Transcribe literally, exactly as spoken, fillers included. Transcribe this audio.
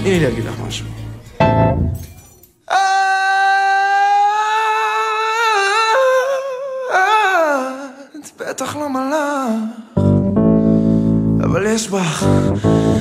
תני לי אגיד לך משהו. את בטח לא מלאך, אבל יש בך